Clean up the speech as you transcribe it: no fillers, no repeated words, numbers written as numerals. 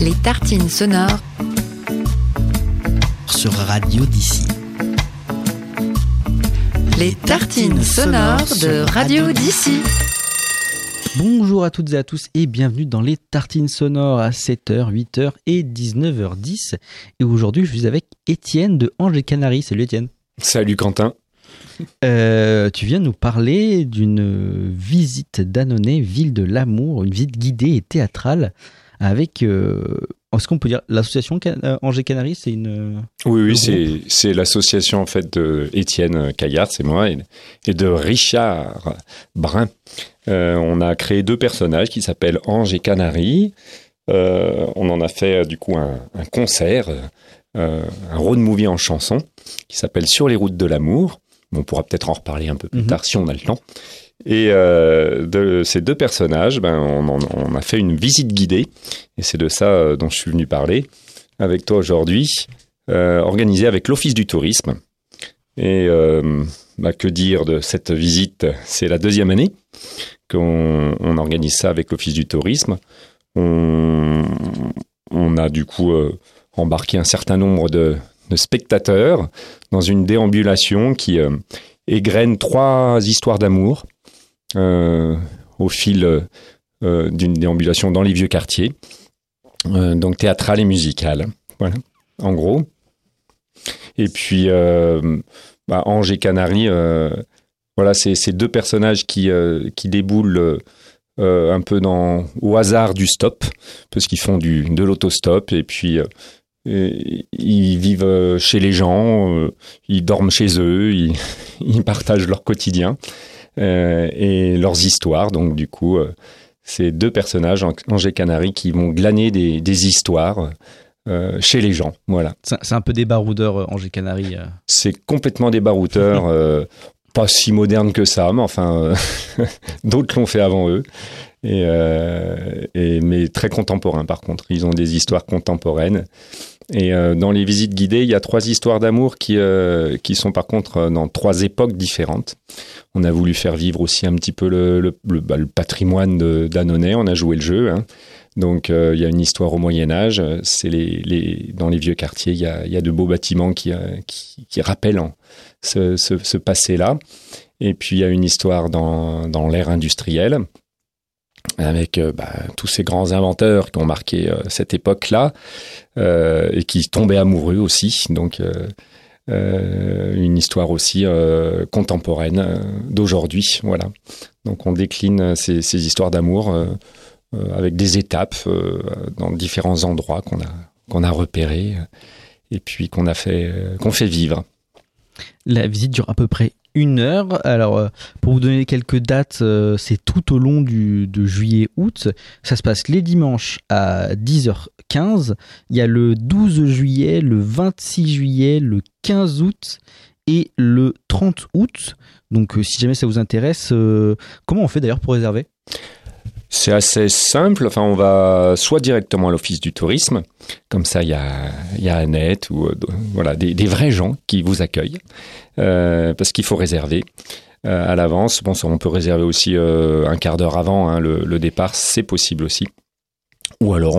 Les tartines sonores sur Radio d'ici. Les tartines sonores de Radio d'ici. Bonjour à toutes et à tous et bienvenue dans les tartines sonores à 7h, 8h et 19h10. Et aujourd'hui, je suis avec Étienne de Anges et Canaries. Salut Étienne. Salut Quentin. Tu viens nous parler d'une visite d'Annonay, ville de l'amour, une visite guidée et théâtrale avec, est-ce qu'on peut dire l'association Anges et Canaries, c'est une... Oui, c'est l'association en fait de Étienne Caillard, c'est moi, et de Richard Brun. On a créé deux personnages qui s'appellent Anges et Canaries. On en a fait du coup un concert, un road movie en chanson qui s'appelle Sur les routes de l'amour. On pourra peut-être en reparler un peu plus tard si on a le temps. Et de ces deux personnages, on a fait une visite guidée, et c'est de ça dont je suis venu parler avec toi aujourd'hui, organisée avec l'Office du tourisme. Et que dire de cette visite? C'est la deuxième année qu'on organise ça avec l'Office du tourisme. On a du coup embarqué un certain nombre de spectateurs dans une déambulation qui égrène 3 histoires d'amour au fil d'une déambulation dans les vieux quartiers, donc théâtrale et musicale. Voilà, en gros. Et puis, Anges et Canaries, voilà, c'est ces deux personnages qui déboulent un peu au hasard du stop, parce qu'ils font de l'autostop, et puis ils vivent chez les gens, ils dorment chez eux, ils partagent leur quotidien et leurs histoires. Donc du coup, ces deux personnages, Anges et Canaries, qui vont glaner des histoires chez les gens. Voilà. C'est un peu des baroudeurs, Anges et Canaries. C'est complètement des baroudeurs, pas si modernes que ça, mais enfin, d'autres l'ont fait avant eux. Mais très contemporains par contre. Ils ont des histoires contemporaines. Et dans les visites guidées, il y a 3 histoires d'amour qui sont par contre dans 3 époques différentes. On a voulu faire vivre aussi un petit peu le patrimoine d'Annonay. On a joué le jeu, hein. Donc il y a une histoire au Moyen-Âge. C'est dans les vieux quartiers, il y a de beaux bâtiments qui rappellent ce passé-là. Et puis il y a une histoire dans l'ère industrielle, avec tous ces grands inventeurs qui ont marqué cette époque-là et qui tombaient amoureux aussi. Donc, une histoire aussi contemporaine d'aujourd'hui. Voilà. Donc, on décline ces histoires d'amour avec des étapes dans différents endroits qu'on a repérés et puis qu'on fait vivre. La visite dure à peu près 1 heure. Alors, pour vous donner quelques dates, c'est tout au long de juillet-août. Ça se passe les dimanches à 10h15. Il y a le 12 juillet, le 26 juillet, le 15 août et le 30 août. Donc, si jamais ça vous intéresse, comment on fait d'ailleurs pour réserver ? C'est assez simple. Enfin, on va soit directement à l'Office du tourisme, comme ça il y a Annette ou voilà des vrais gens qui vous accueillent, parce qu'il faut réserver à l'avance. Bon, on peut réserver aussi un quart d'heure avant, hein, le départ, c'est possible aussi. Ou alors